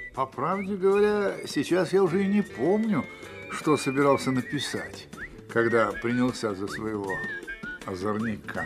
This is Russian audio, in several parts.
По правде говоря, сейчас я уже и не помню, что собирался написать, когда принялся за своего озорника.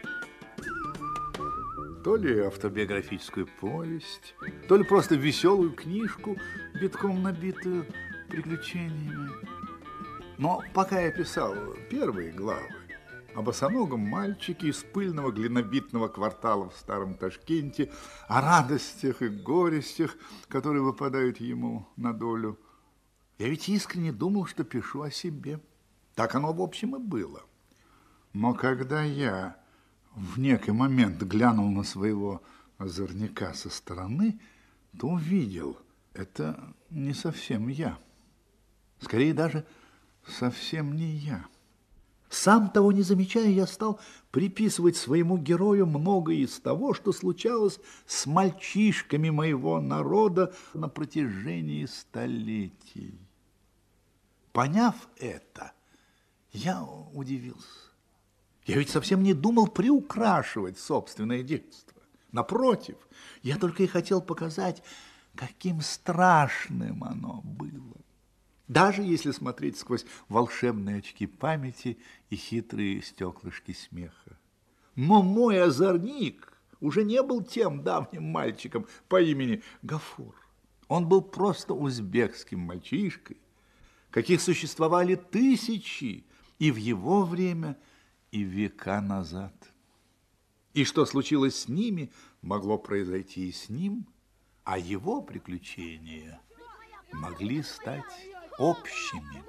То ли автобиографическую повесть, то ли просто веселую книжку, битком набитую приключениями. Но пока я писал первые главы о босоногом мальчике из пыльного глинобитного квартала в старом Ташкенте, о радостях и горестях, которые выпадают ему на долю, я ведь искренне думал, что пишу о себе. Так оно, в общем, и было. Но когда я в некий момент глянул на своего озорника со стороны, то увидел, это не совсем я. Скорее даже совсем не я. Сам того не замечая, я стал приписывать своему герою многое из того, что случалось с мальчишками моего народа на протяжении столетий. Поняв это, я удивился. Я ведь совсем не думал приукрашивать собственное детство. Напротив, я только и хотел показать, каким страшным оно было. Даже если смотреть сквозь волшебные очки памяти и хитрые стеклышки смеха. Но мой озорник уже не был тем давним мальчиком по имени Гафур. Он был просто узбекским мальчишкой, каких существовали тысячи и в его время, и века назад. И что случилось с ними, могло произойти и с ним, а его приключения могли стать общими.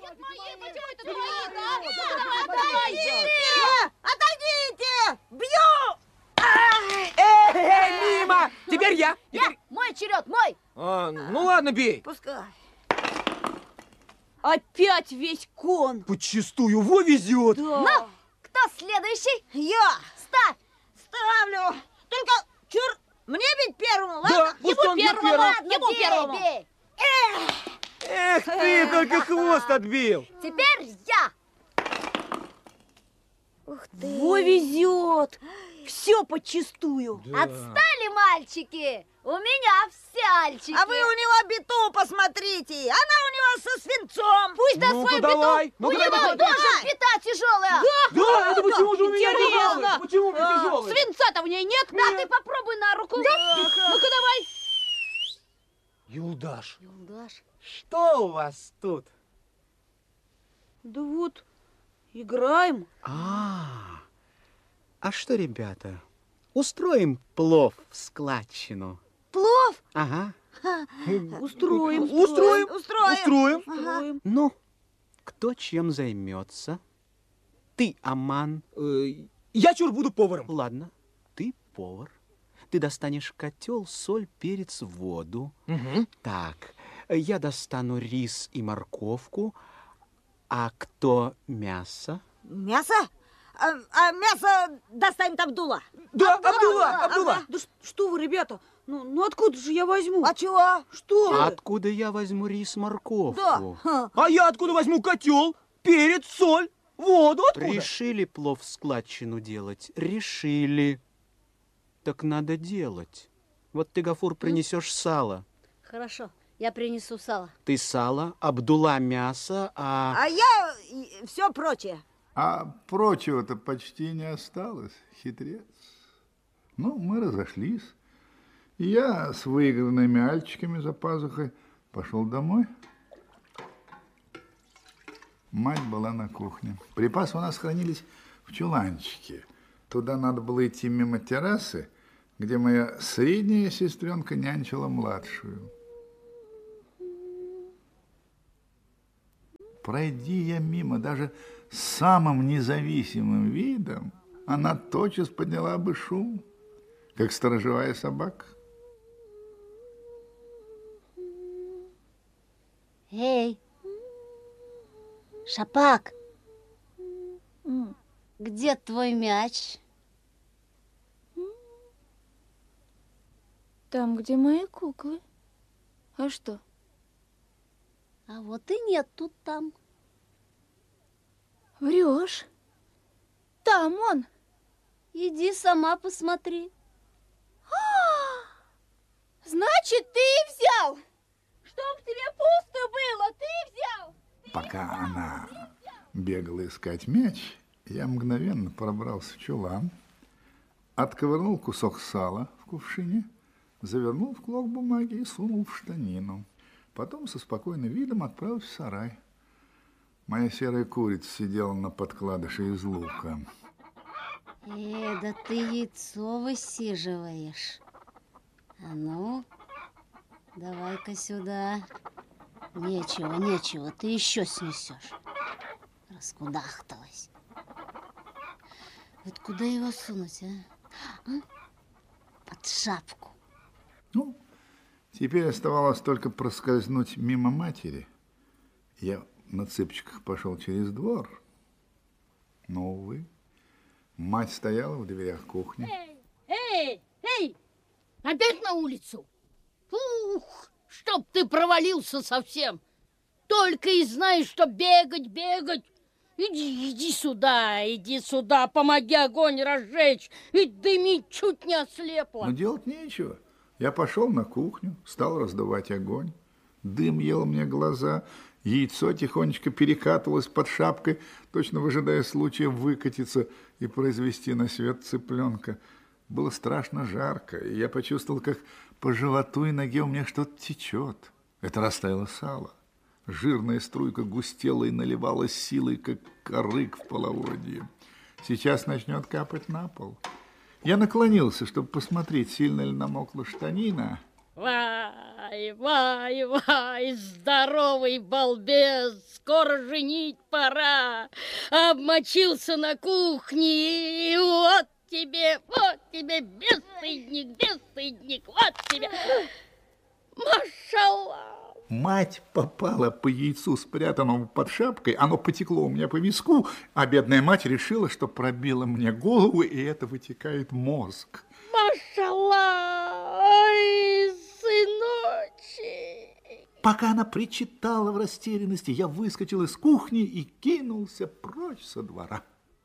Отойдите! Бью! Мимо! Теперь я! Мой черед, мой! Ну ладно, бей. Пускай. Опять весь кон. Подчистую его везет. Да. Ну, кто следующий? Я. Ставь. Ставлю. Только, чур, мне бить первому, ладно? Да, пусть он бьет первым. Ладно, Ему бей, первому. бей. Эх ты, только хвост отбил. Теперь я. Ух ты. Во везет. Все подчистую. Отстали, мальчики? У меня всяльчики. А вы у него биту посмотрите. Она у него со свинцом. Пусть даст Ну-ка свою давай. биту. Ну-ка У него давай. тоже бита тяжелая. Да, это почему же у меня Интересно. тяжелый? Почему у меня тяжелый? Свинца-то в ней нет? Да, ты попробуй на руку. Ну-ка давай. Юлдаш, Юлдаш. что у вас тут? Да вот, играем. А что, ребята, устроим плов в складчину? Плов? Ага. Устроим. Устроим. Ну, кто чем займется? Ты, Аман. Я чур буду поваром. Ладно, ты повар. Ты достанешь котел, соль, перец, воду. Так, я достану рис и морковку. А кто мясо? Мясо? А мясо достанет Абдулла. Да, Абдулла. Да что вы, ребята, ну откуда же я возьму? А чего? Что вы? Откуда я возьму рис, морковку? Да. А я откуда возьму котел, перец, соль, воду? Откуда? Решили плов в складчину делать? Решили. Так надо делать. Вот ты, Гафур, принесешь сало. Хорошо, я принесу сало. Ты сало, Абдулла мясо, А я все прочее. А прочего-то почти не осталось, хитрец. Ну, мы разошлись. И я с выигранными альчиками за пазухой пошел домой. Мать была на кухне. Припасы у нас хранились в чуланчике. Туда надо было идти мимо террасы, где моя средняя сестренка нянчила младшую. Пройди я мимо даже с самым независимым видом, она тотчас подняла бы шум, как сторожевая собака. Эй, Шапак, где твой мяч? Там, где мои куклы. А что? А вот и нет тут там. Врешь? Там он. Иди сама посмотри. Значит, ты и взял. бегала искать мяч, я мгновенно пробрался в чулан, отковырнул кусок сала в кувшине, завернул в клок бумаги и сунул в штанину. Потом со спокойным видом отправился в сарай. Моя серая курица сидела на подкладыше из лука. Да ты яйцо высиживаешь. А ну, давай-ка сюда. Нечего, ты еще снесешь. Раскудахталась. Вот куда его сунуть, а? Под шапку. Ну, теперь оставалось только проскользнуть мимо матери. Я на цыпочках пошел через двор. Но, увы, мать стояла в дверях кухни. Эй! Опять на улицу? Ух, чтоб ты провалился совсем. Только и знаешь, что бегать. Иди сюда, помоги огонь разжечь. И дымить чуть не ослепла. Но делать нечего. Я пошел на кухню, стал раздувать огонь. Дым ел мне глаза. Яйцо тихонечко перекатывалось под шапкой, точно выжидая случая выкатиться и произвести на свет цыпленка. Было страшно жарко, и я почувствовал, как по животу и ноге у меня что-то течет. Это растаяло сало. Жирная струйка густела и наливалась силой, как корык в половодье. Сейчас начнет капать на пол. Я наклонился, чтобы посмотреть, сильно ли намокла штанина. Вай, здоровый балбес, скоро женить пора. Обмочился на кухне, и вот тебе, бесстыдник, вот тебе, машаллах. Мать попала по яйцу, спрятанному под шапкой, оно потекло у меня по виску, а бедная мать решила, что пробила мне голову, и это вытекает мозг. Машаллах, ой, сыночек. Пока она причитала в растерянности, я выскочил из кухни и кинулся прочь со двора.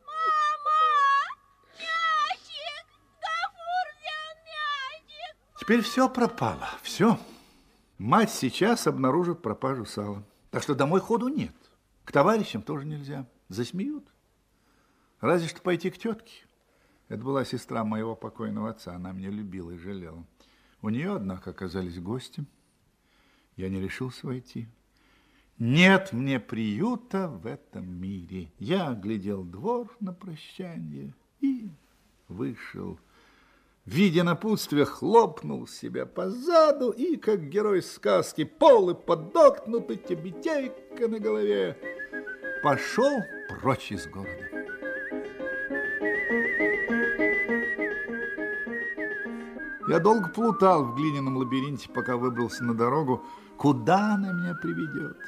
Теперь все пропало, все. Мать сейчас обнаружит пропажу сала. Так что домой ходу нет. К товарищам тоже нельзя. Засмеют. Разве что пойти к тетке. Это была сестра моего покойного отца. Она меня любила и жалела. У нее, однако, оказались гости. Я не решился войти. Нет мне приюта в этом мире. Я оглядел двор на прощанье и вышел. Видя напутствие, хлопнул себя по заду и, как герой сказки, полы подоткнуты, тюбетейка на голове, пошел прочь из города. Я долго плутал в глиняном лабиринте, пока выбрался на дорогу. Куда она меня приведет?